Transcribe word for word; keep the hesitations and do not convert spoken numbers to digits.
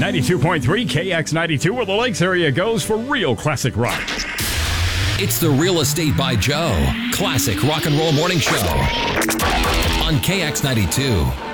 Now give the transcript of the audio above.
ninety-two point three K X ninety-two, where the Lakes area goes for real classic rock. It's the Real Estate by Joe Classic Rock and Roll Morning Show on K X ninety-two.